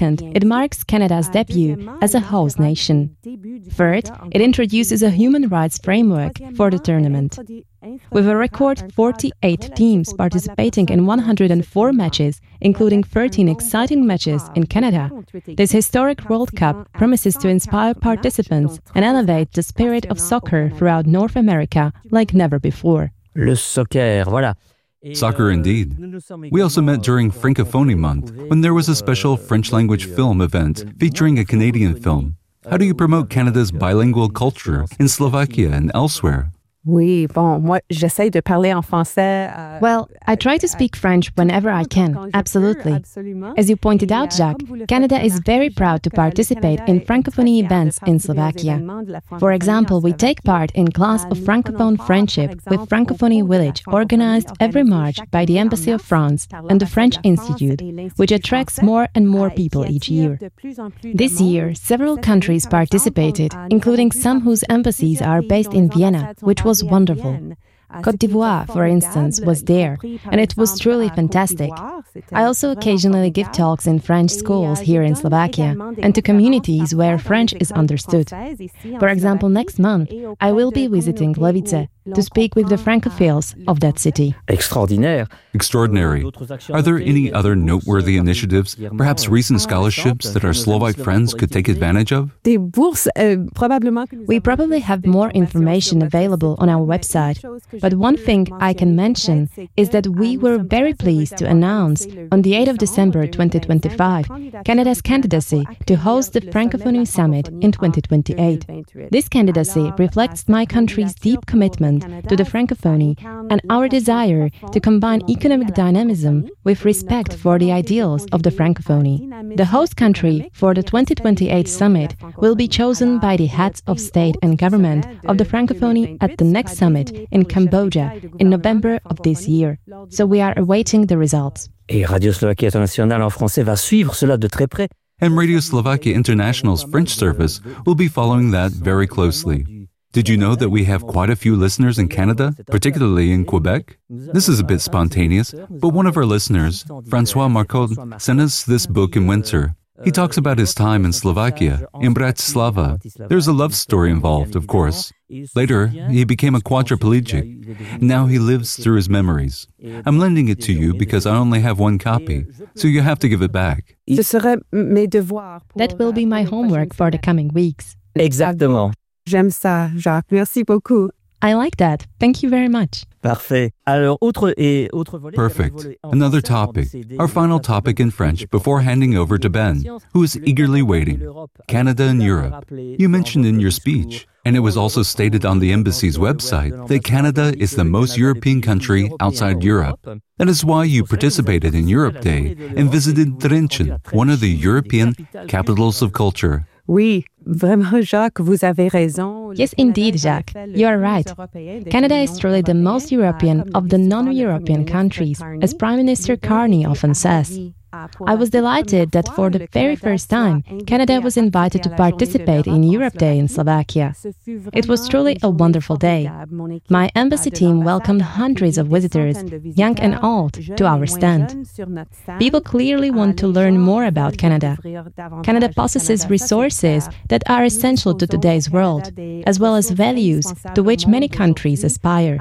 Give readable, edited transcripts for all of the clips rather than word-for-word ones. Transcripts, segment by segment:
Second, it marks Canada's debut as a host nation. Third, it introduces a human rights framework for the tournament. With a record 48 teams participating in 104 matches, including 13 exciting matches in Canada, this historic World Cup promises to inspire participants and elevate the spirit of soccer throughout North America like never before. Le soccer, voilà. Soccer indeed. We also met during Francophonie Month, when there was a special French-language film event featuring a Canadian film. How do you promote Canada's bilingual culture in Slovakia and elsewhere? Oui, bon, moi, j'essaie de parler en français. Well, I try to speak French whenever I can, absolutely. As you pointed out, Jacques, Canada is very proud to participate in Francophonie events in Slovakia. For example, we take part in Class of Francophone Friendship with Francophonie Village, organized every March by the Embassy of France and the French Institute, which attracts more and more people each year. This year, several countries participated, including some whose embassies are based in Vienna, which was wonderful. Côte d'Ivoire, for instance, was there, and it was truly fantastic. I also occasionally give talks in French schools here in Slovakia and to communities where French is understood. For example, next month, I will be visiting Levice to speak with the Francophiles of that city. Extraordinaire. Extraordinary. Are there any other noteworthy initiatives, perhaps recent scholarships that our Slovak friends could take advantage of? We probably have more information available on our website, but one thing I can mention is that we were very pleased to announce on the 8th of December 2025 Canada's candidacy to host the Francophonie Summit in 2028. This candidacy reflects my country's deep commitment to the Francophonie and our desire to combine economic dynamism with respect for the ideals of the Francophonie. The host country for the 2028 summit will be chosen by the heads of state and government of the Francophonie at the next summit in Cambodia in November of this year. So we are awaiting the results. Et Radio Slovaquie Internationale en français va suivre cela de très près. And Radio Slovakia International's French service will be following that very closely. Did you know that we have quite a few listeners in Canada, particularly in Quebec? This is a bit spontaneous, but one of our listeners, Francois Marcot, sent us this book in winter. He talks about his time in Slovakia, in Bratislava. There's a love story involved, of course. Later, he became a quadriplegic. Now he lives through his memories. I'm lending it to you because I only have one copy, so you have to give it back. That will be my homework for the coming weeks. Exactement. J'aime ça, Jacques. Merci beaucoup. I like that. Thank you very much. Parfait. Alors, autre volet. Perfect. Another topic. Our final topic in French before handing over to Ben, who is eagerly waiting. Canada and Europe. You mentioned in your speech, and it was also stated on the embassy's website, that Canada is the most European country outside Europe. That is why you participated in Europe Day and visited Trenčín, one of the European capitals of culture. Oui, vraiment, Jacques, vous avez raison. Yes, indeed, Jacques. You are right. Canada is truly the most European of the non-European countries, as Prime Minister Carney often says. I was delighted that for the very first time, Canada was invited to participate in Europe Day in Slovakia. It was truly a wonderful day. My embassy team welcomed hundreds of visitors, young and old, to our stand. People clearly want to learn more about Canada. Canada possesses resources that are essential to today's world, as well as values to which many countries aspire.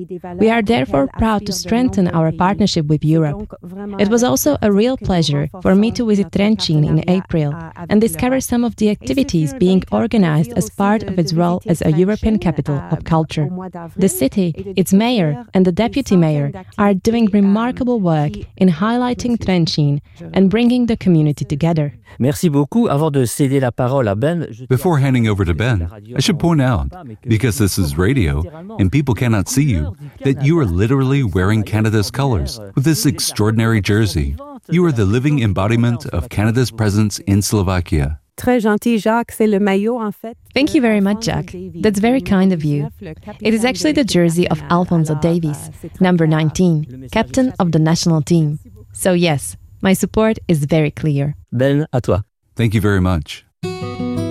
We are therefore proud to strengthen our partnership with Europe. It was also a real pleasure for me to visit Trenčín in April and discover some of the activities being organized as part of its role as a European capital of culture. The city, its mayor and the deputy mayor are doing remarkable work in highlighting Trenčín and bringing the community together. Merci beaucoup. Avant de céder la parole à Ben, Before handing over to Ben, I should point out, because this is radio and people cannot see you, that you are literally wearing Canada's colors with this extraordinary jersey. You are the living embodiment of Canada's presence in Slovakia. Très gentil, Jacques. C'est le maillot, en fait. Thank you very much, Jacques. That's very kind of you. It is actually the jersey of Alphonso Davies, number 19, captain of the national team. So yes, my support is very clear. Ben, à toi. Thank you very much.